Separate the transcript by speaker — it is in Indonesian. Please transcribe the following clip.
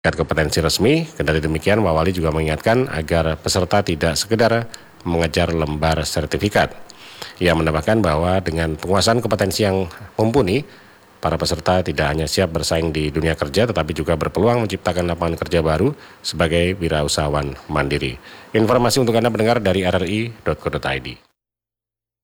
Speaker 1: kompetensi resmi. Kendali demikian, Wawali juga mengingatkan agar peserta tidak sekedar mengejar lembar sertifikat. Ia menambahkan bahwa dengan penguasaan kompetensi yang mumpuni, para peserta tidak hanya siap bersaing di dunia kerja, tetapi juga berpeluang menciptakan lapangan kerja baru sebagai wirausahawan mandiri. Informasi untuk Anda pendengar dari rri.co.id.